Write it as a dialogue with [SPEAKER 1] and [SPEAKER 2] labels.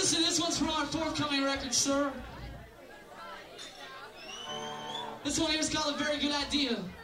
[SPEAKER 1] listen, this one's from our forthcoming record, sir. This one here is called A Very Good Idea.